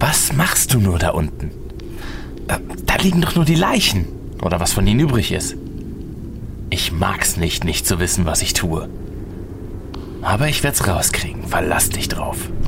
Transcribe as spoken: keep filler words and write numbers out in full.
Was machst du nur da unten? Äh, da liegen doch nur die Leichen. Oder was von ihnen übrig ist. Ich mag's nicht, nicht zu wissen, was ich tue. Aber ich werd's rauskriegen. Verlass dich drauf.